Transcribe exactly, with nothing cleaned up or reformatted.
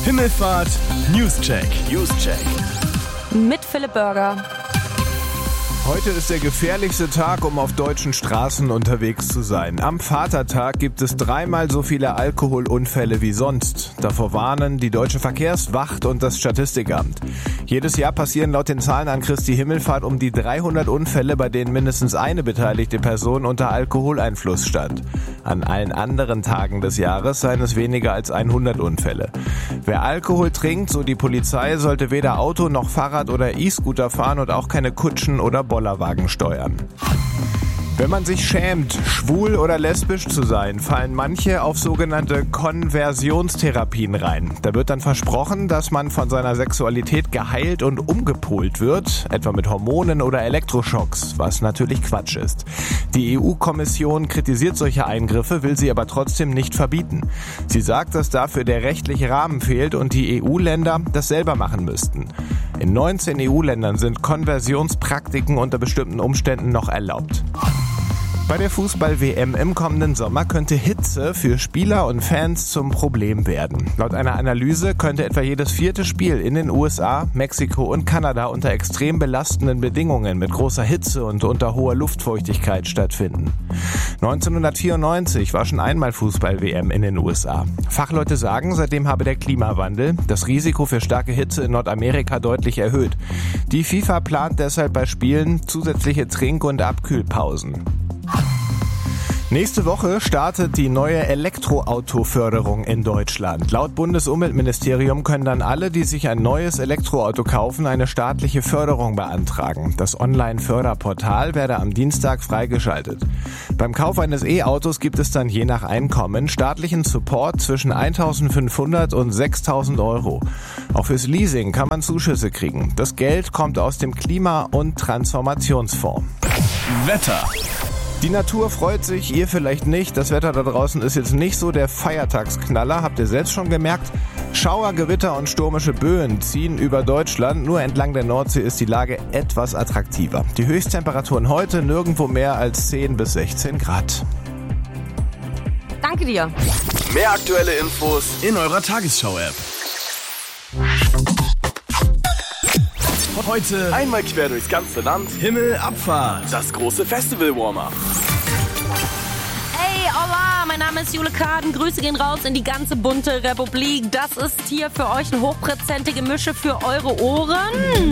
Himmelfahrt Newscheck. Newscheck. Mit Philipp Burger. Heute ist der gefährlichste Tag, um auf deutschen Straßen unterwegs zu sein. Am Vatertag gibt es dreimal so viele Alkoholunfälle wie sonst. Davor warnen die Deutsche Verkehrswacht und das Statistikamt. Jedes Jahr passieren laut den Zahlen an Christi Himmelfahrt um die dreihundert Unfälle, bei denen mindestens eine beteiligte Person unter Alkoholeinfluss stand. An allen anderen Tagen des Jahres seien es weniger als hundert Unfälle. Wer Alkohol trinkt, so die Polizei, sollte weder Auto noch Fahrrad oder E-Scooter fahren und auch keine Kutschen oder Bollerwagen steuern. Wenn man sich schämt, schwul oder lesbisch zu sein, fallen manche auf sogenannte Konversionstherapien rein. Da wird dann versprochen, dass man von seiner Sexualität geheilt und umgepolt wird, etwa mit Hormonen oder Elektroschocks, was natürlich Quatsch ist. Die E U-Kommission kritisiert solche Eingriffe, will sie aber trotzdem nicht verbieten. Sie sagt, dass dafür der rechtliche Rahmen fehlt und die E U-Länder das selber machen müssten. In neunzehn E U-Ländern sind Konversionspraktiken unter bestimmten Umständen noch erlaubt. Bei der Fußball-W M im kommenden Sommer könnte Hitze für Spieler und Fans zum Problem werden. Laut einer Analyse könnte etwa jedes vierte Spiel in den U S A, Mexiko und Kanada unter extrem belastenden Bedingungen mit großer Hitze und unter hoher Luftfeuchtigkeit stattfinden. neunzehnhundertvierundneunzig war schon einmal Fußball-W M in den U S A. Fachleute sagen, seitdem habe der Klimawandel das Risiko für starke Hitze in Nordamerika deutlich erhöht. Die FIFA plant deshalb bei Spielen zusätzliche Trink- und Abkühlpausen. Nächste Woche startet die neue Elektroautoförderung in Deutschland. Laut Bundesumweltministerium können dann alle, die sich ein neues Elektroauto kaufen, eine staatliche Förderung beantragen. Das Online-Förderportal werde am Dienstag freigeschaltet. Beim Kauf eines E-Autos gibt es dann je nach Einkommen staatlichen Support zwischen eintausendfünfhundert und sechstausend Euro. Auch fürs Leasing kann man Zuschüsse kriegen. Das Geld kommt aus dem Klima- und Transformationsfonds. Wetter. Die Natur freut sich, ihr vielleicht nicht. Das Wetter da draußen ist jetzt nicht so der Feiertagsknaller, habt ihr selbst schon gemerkt. Schauer, Gewitter und stürmische Böen ziehen über Deutschland. Nur entlang der Nordsee ist die Lage etwas attraktiver. Die Höchsttemperaturen heute nirgendwo mehr als zehn bis sechzehn Grad. Danke dir. Mehr aktuelle Infos in eurer Tagesschau-App. Heute einmal quer durchs ganze Land. Himmelabfahrt. Das große Festival-Warm-Up. Hey, hola, mein Name ist Jule Kaden. Grüße gehen raus in die ganze bunte Republik. Das ist hier für euch eine hochprozentige Mische für eure Ohren.